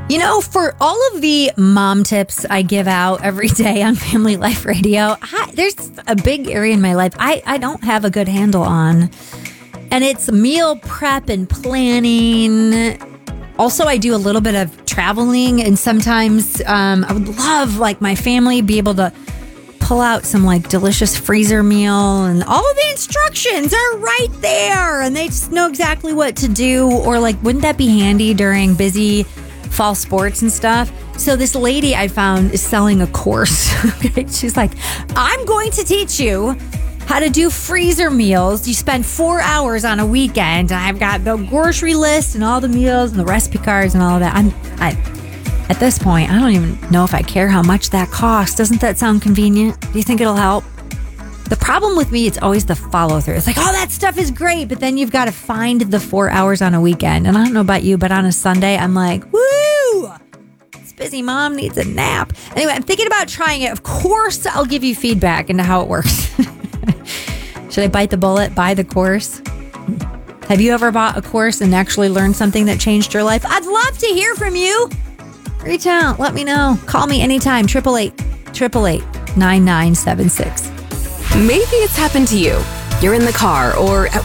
For all of the mom tips I give out every day on Family Life Radio, there's a big area in my life I don't have a good handle on. And it's meal prep and planning. Also, I do a little bit of traveling, and sometimes I would love, my family be able to pull out some, delicious freezer meal, and all of the instructions are right there, and they just know exactly what to do. Or, wouldn't that be handy during busy fall sports and stuff? So this lady I found is selling a course. Okay? She's like, I'm going to teach you how to do freezer meals. You spend 4 hours on a weekend. I've got the grocery list and all the meals and the recipe cards and all of that. At this point, I don't even know if I care how much that costs. Doesn't that sound convenient? Do you think it'll help? The problem with me, it's always the follow through. It's that stuff is great, but then you've got to find the 4 hours on a weekend. And I don't know about you, but on a Sunday, I'm like, woo! This busy mom needs a nap. Anyway, I'm thinking about trying it. Of course, I'll give you feedback into how it works. Should I bite the bullet, buy the course? Have you ever bought a course and actually learned something that changed your life? I'd love to hear from you. Reach out. Let me know. Call me anytime. 888-888-9976. Maybe it's happened to you. You're in the car or at